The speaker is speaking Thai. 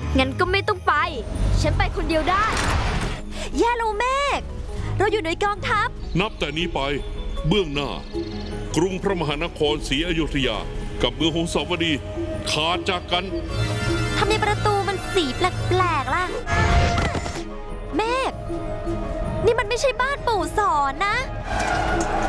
งั้นก็ไม่ต้องไปฉันไปคนเดียวได้แย่แล้วเมฆเราอยู่ในกองทัพนับแต่นี้ไปเบื้องหน้ากรุงพระมหานครศรีอยุธยากับเมืองหงสาวดีขาดจากกันทำไมประตูมันสีแปลกๆล่ะเมฆนี่มันไม่ใช่บ้านปู่สอน